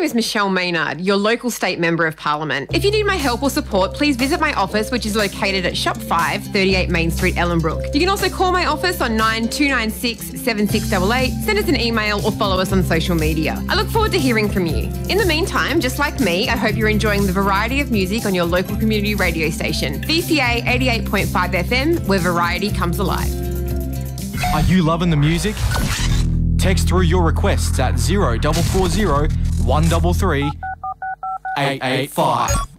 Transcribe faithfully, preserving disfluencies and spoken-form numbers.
is Michelle Maynard, your local state member of parliament. If you need my help or support, please visit my office, which is located at Shop five, thirty-eight Main Street, Ellenbrook. You can also call my office on nine two nine six, seven six eight eight, send us an email or follow us on social media. I look forward to hearing from you. In the meantime, just like me, I hope you're enjoying the variety of music on your local community radio station, V C A eighty-eight point five F M, where variety comes alive. Are you loving the music? Text through your requests at zero four four zero, one three three, eight eight five.